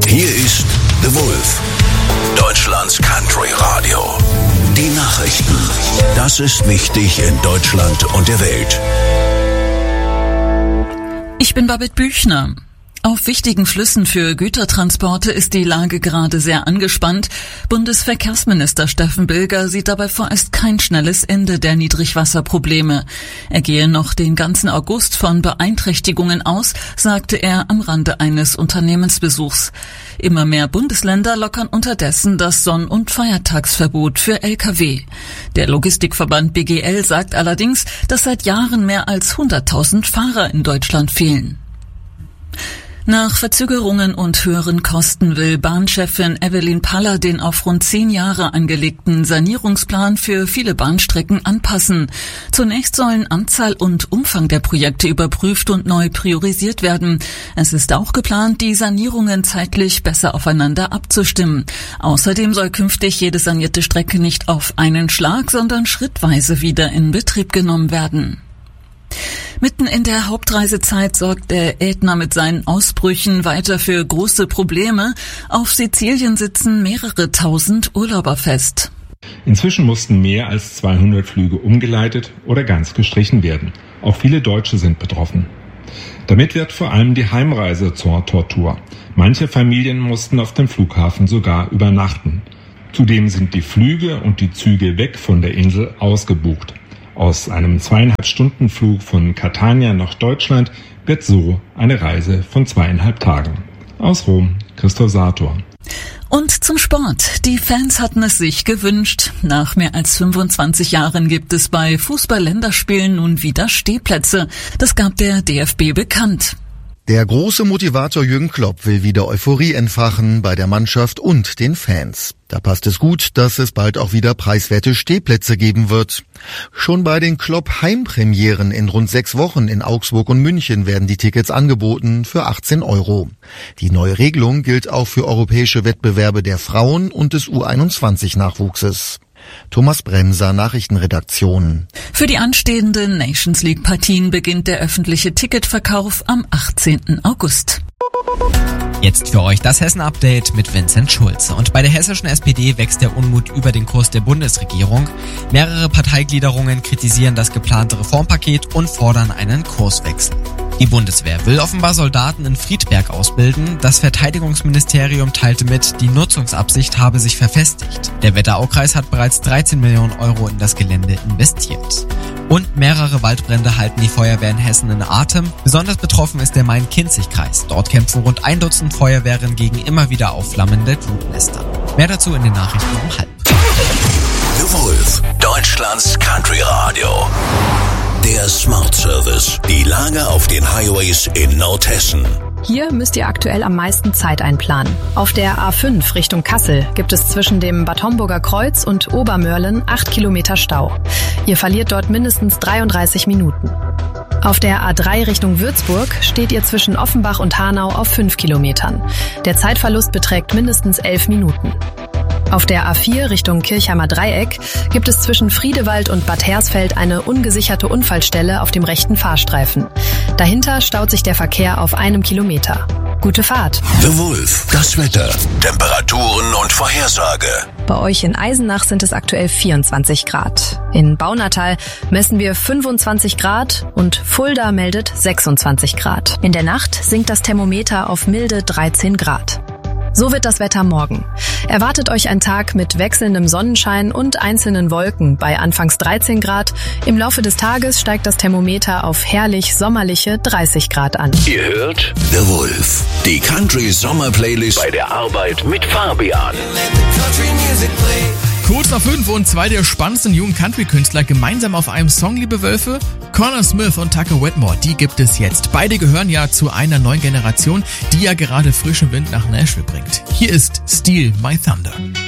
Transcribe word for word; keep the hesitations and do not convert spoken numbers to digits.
Hier ist The Wolf, Deutschlands Country Radio. Die Nachrichten. Das ist wichtig in Deutschland und der Welt. Ich bin Babette Büchner. Auf wichtigen Flüssen für Gütertransporte ist die Lage gerade sehr angespannt. Bundesverkehrsminister Steffen Bilger sieht dabei vorerst kein schnelles Ende der Niedrigwasserprobleme. Er gehe noch den ganzen August von Beeinträchtigungen aus, sagte er am Rande eines Unternehmensbesuchs. Immer mehr Bundesländer lockern unterdessen das Sonn- und Feiertagsverbot für L K W. Der Logistikverband B G L sagt allerdings, dass seit Jahren mehr als hunderttausend Fahrer in Deutschland fehlen. Nach Verzögerungen und höheren Kosten will Bahnchefin Evelyn Paller den auf rund zehn Jahre angelegten Sanierungsplan für viele Bahnstrecken anpassen. Zunächst sollen Anzahl und Umfang der Projekte überprüft und neu priorisiert werden. Es ist auch geplant, die Sanierungen zeitlich besser aufeinander abzustimmen. Außerdem soll künftig jede sanierte Strecke nicht auf einen Schlag, sondern schrittweise wieder in Betrieb genommen werden. Mitten in der Hauptreisezeit sorgt der Ätna mit seinen Ausbrüchen weiter für große Probleme. Auf Sizilien sitzen mehrere tausend Urlauber fest. Inzwischen mussten mehr als zweihundert Flüge umgeleitet oder ganz gestrichen werden. Auch viele Deutsche sind betroffen. Damit wird vor allem die Heimreise zur Tortur. Manche Familien mussten auf dem Flughafen sogar übernachten. Zudem sind die Flüge und die Züge weg von der Insel ausgebucht. Aus einem zweieinhalb Stunden Flug von Catania nach Deutschland wird so eine Reise von zweieinhalb Tagen. Aus Rom, Christoph Sator. Und zum Sport. Die Fans hatten es sich gewünscht. Nach mehr als fünfundzwanzig Jahren gibt es bei Fußball-Länderspielen nun wieder Stehplätze. Das gab der D F B bekannt. Der große Motivator Jürgen Klopp will wieder Euphorie entfachen bei der Mannschaft und den Fans. Da passt es gut, dass es bald auch wieder preiswerte Stehplätze geben wird. Schon bei den Klopp-Heimpremieren in rund sechs Wochen in Augsburg und München werden die Tickets angeboten für achtzehn Euro. Die neue Regelung gilt auch für europäische Wettbewerbe der Frauen und des U einundzwanzig Nachwuchses. Thomas Bremser, Nachrichtenredaktion. Für die anstehenden Nations League Partien beginnt der öffentliche Ticketverkauf am achtzehnten August. Jetzt für euch das Hessen-Update mit Vincent Schulze. Und bei der hessischen S P D wächst der Unmut über den Kurs der Bundesregierung. Mehrere Parteigliederungen kritisieren das geplante Reformpaket und fordern einen Kurswechsel. Die Bundeswehr will offenbar Soldaten in Friedberg ausbilden. Das Verteidigungsministerium teilte mit, die Nutzungsabsicht habe sich verfestigt. Der Wetteraukreis hat bereits dreizehn Millionen Euro in das Gelände investiert. Und mehrere Waldbrände halten die Feuerwehr in Hessen in Atem. Besonders betroffen ist der Main-Kinzig-Kreis. Dort kämpfen rund ein Dutzend Feuerwehren gegen immer wieder aufflammende Glutnester. Mehr dazu in den Nachrichten um halb. The Wolf, Deutschlands Country Radio. Der Smart Service. Die Lage auf den Highways in Nordhessen. Hier müsst ihr aktuell am meisten Zeit einplanen. Auf der A fünf Richtung Kassel gibt es zwischen dem Bad Homburger Kreuz und Obermörlen acht Kilometer Stau. Ihr verliert dort mindestens dreiunddreißig Minuten. Auf der A drei Richtung Würzburg steht ihr zwischen Offenbach und Hanau auf fünf Kilometern. Der Zeitverlust beträgt mindestens elf Minuten. Auf der A vier Richtung Kirchheimer Dreieck gibt es zwischen Friedewald und Bad Hersfeld eine ungesicherte Unfallstelle auf dem rechten Fahrstreifen. Dahinter staut sich der Verkehr auf einem Kilometer. Gute Fahrt. The Wolf, das Wetter, Temperaturen und Vorhersage. Bei euch in Eisenach sind es aktuell vierundzwanzig Grad. In Baunatal messen wir fünfundzwanzig Grad und Fulda meldet sechsundzwanzig Grad. In der Nacht sinkt das Thermometer auf milde dreizehn Grad. So wird das Wetter morgen. Erwartet euch ein Tag mit wechselndem Sonnenschein und einzelnen Wolken bei anfangs dreizehn Grad. Im Laufe des Tages steigt das Thermometer auf herrlich sommerliche dreißig Grad an. Ihr hört The Wolf, die Country Sommer Playlist bei der Arbeit mit Fabian. Kurz nach fünf und zwei der spannendsten jungen Country-Künstler gemeinsam auf einem Song, liebe Wölfe. Connor Smith und Tucker Wetmore, die gibt es jetzt. Beide gehören ja zu einer neuen Generation, die ja gerade frischen Wind nach Nashville bringt. Hier ist Steal My Thunder.